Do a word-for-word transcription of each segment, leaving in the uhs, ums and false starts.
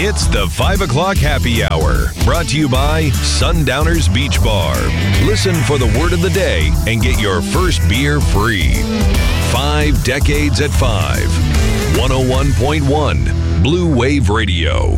It's the five o'clock Happy Hour, brought to you by Sundowners Beach Bar. Listen for the word of the day and get your first beer free. Five decades at five. one oh one point one Blue Wave Radio.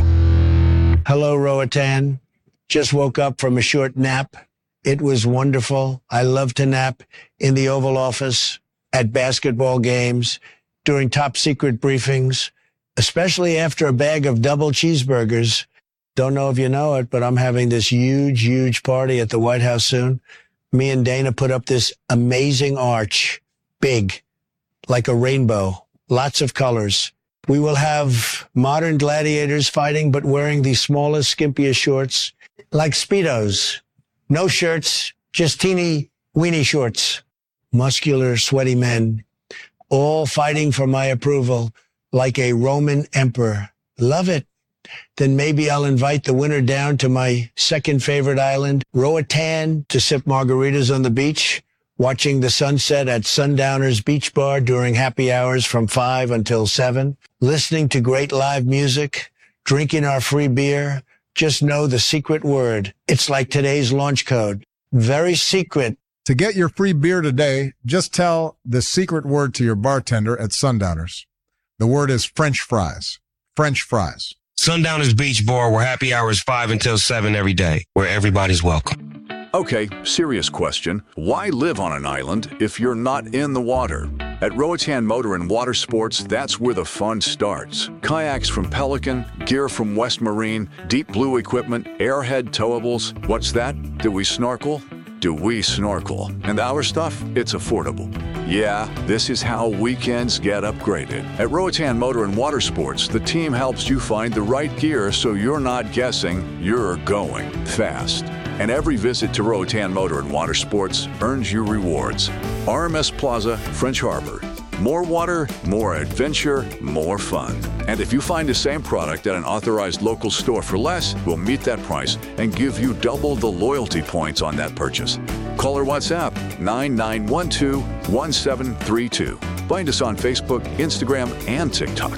Hello, Roatan. Just woke up from a short nap. It was wonderful. I love to nap in the Oval Office, at basketball games, during top secret briefings, especially after a bag of double cheeseburgers. Don't know if you know it, but I'm having this huge, huge party at the White House soon. Me and Dana put up this amazing arch, big, like a rainbow, lots of colors. We will have modern gladiators fighting, but wearing the smallest, skimpiest shorts, like Speedos. No shirts, just teeny, weeny shorts. Muscular, sweaty men, all fighting for my approval like a Roman emperor. Love it. Then maybe I'll invite the winner down to my second favorite island, Roatan, to sip margaritas on the beach, watching the sunset at Sundowners Beach Bar during happy hours from five until seven, listening to great live music, drinking our free beer. Just know the secret word. It's like today's launch code. Very secret. To get your free beer today, just tell the secret word to your bartender at Sundowners. The word is French fries. French fries. Sundowners Beach Bar, where happy hours five until seven every day, where everybody's welcome. Okay, serious question. Why live on an island if you're not in the water? At Roatan Motor and Water Sports, that's where the fun starts. Kayaks from Pelican, gear from West Marine, Deep Blue equipment, Airhead towables. What's that? Do we snorkel? Do we snorkel? And our stuff? It's affordable. Yeah, this is how weekends get upgraded. At Roatan Motor and Water Sports, the team helps you find the right gear so you're not guessing, you're going fast. And every visit to Roatan Motor and Water Sports earns you rewards. R M S Plaza, French Harbor. More water, more adventure, more fun. And if you find the same product at an authorized local store for less, we'll meet that price and give you double the loyalty points on that purchase. Call or WhatsApp nine nine one two, one seven three two. Find us on Facebook, Instagram, and TikTok.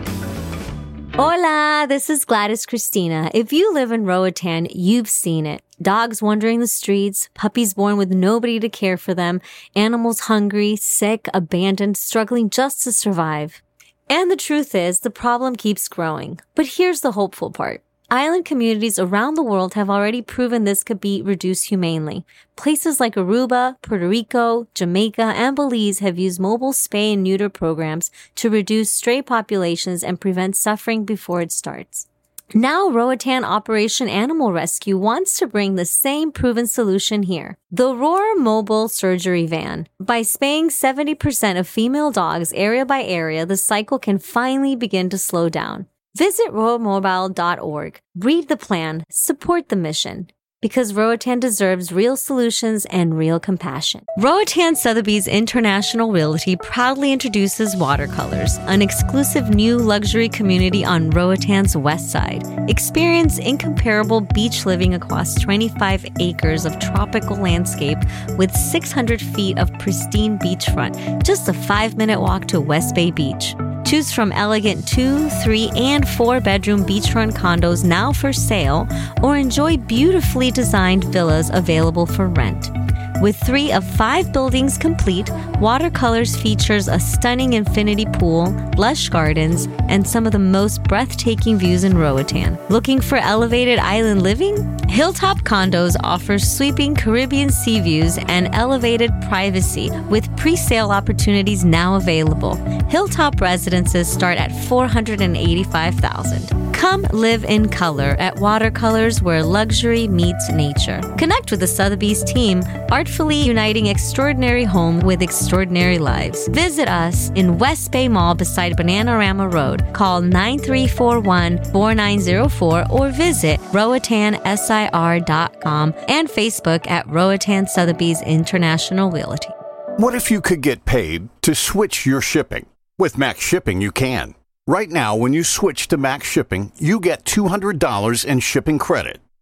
Hola, this is Gladys Christina. If you live in Roatan, you've seen it. Dogs wandering the streets, puppies born with nobody to care for them, animals hungry, sick, abandoned, struggling just to survive. And the truth is, the problem keeps growing. But here's the hopeful part. Island communities around the world have already proven this could be reduced humanely. Places like Aruba, Puerto Rico, Jamaica, and Belize have used mobile spay and neuter programs to reduce stray populations and prevent suffering before it starts. Now, Roatan Operation Animal Rescue wants to bring the same proven solution here. The Roar Mobile Surgery Van. By spaying seventy percent of female dogs area by area, the cycle can finally begin to slow down. Visit roar mobile dot org. Read the plan. Support the mission. Because Roatan deserves real solutions and real compassion. Roatan Sotheby's International Realty proudly introduces Watercolors, an exclusive new luxury community on Roatan's west side. Experience incomparable beach living across twenty-five acres of tropical landscape with six hundred feet of pristine beachfront, just a five-minute walk to West Bay Beach. Choose from elegant two, three, and four-bedroom beachfront condos now for sale, or enjoy beautifully designed villas available for rent. With three of five buildings complete, Watercolors features a stunning infinity pool, lush gardens, and some of the most breathtaking views in Roatan. Looking for elevated island living? Hilltop Condos offers sweeping Caribbean sea views and elevated privacy with pre-sale opportunities now available. Hilltop residences start at four hundred eighty-five thousand dollars. Come live in color at Watercolors, where luxury meets nature. Connect with the Sotheby's team, artfully uniting extraordinary home with extraordinary lives. Visit us in West Bay Mall beside Bananarama Road. Call nine three four one, four nine zero four or visit roatan sir dot com and Facebook at Roatan Sotheby's International Realty. What if you could get paid to switch your shipping? With Max Shipping, you can. Right now, when you switch to Max Shipping, you get two hundred dollars in shipping credit.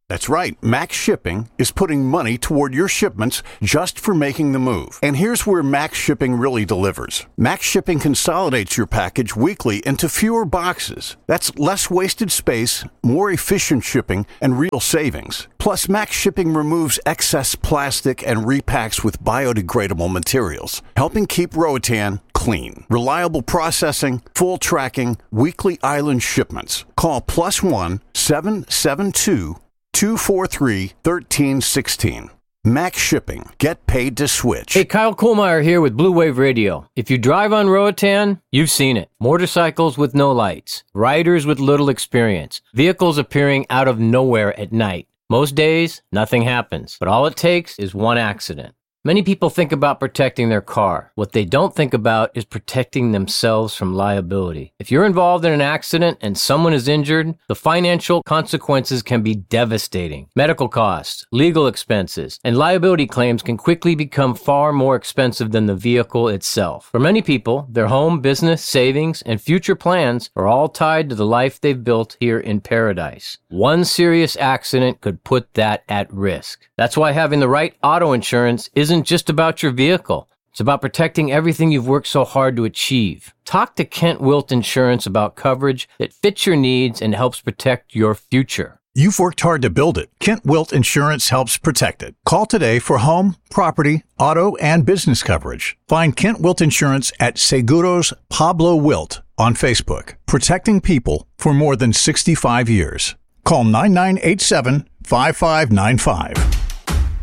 That's right, Max Shipping is putting money toward your shipments just for making the move. And here's where Max Shipping really delivers. Max Shipping consolidates your package weekly into fewer boxes. That's less wasted space, more efficient shipping, and real savings. Plus, Max Shipping removes excess plastic and repacks with biodegradable materials, helping keep Roatan clean. Reliable processing, full tracking, weekly island shipments. Call plus one seven seven two two four three one three one six. Max Shipping. Get paid to switch. Hey, Kyle Kohlmeyer here with Blue Wave Radio. If you drive on Roatan, you've seen it. Motorcycles with no lights, riders with little experience, vehicles appearing out of nowhere at night. Most days, nothing happens, but all it takes is one accident. Many people think about protecting their car. What they don't think about is protecting themselves from liability. If you're involved in an accident and someone is injured, the financial consequences can be devastating. Medical costs, legal expenses, and liability claims can quickly become far more expensive than the vehicle itself. For many people, their home, business, savings, and future plans are all tied to the life they've built here in paradise. One serious accident could put that at risk. That's why having the right auto insurance isn't just about your vehicle. It's about protecting everything you've worked so hard to achieve. Talk to Kent Wilt Insurance about coverage that fits your needs and helps protect your future. You've worked hard to build it. Kent Wilt Insurance helps protect it. Call today for home, property, auto, and business coverage. Find Kent Wilt Insurance at Seguros Pablo Wilt on Facebook. Protecting people for more than sixty-five years. Call nine nine eight seven, five five nine five.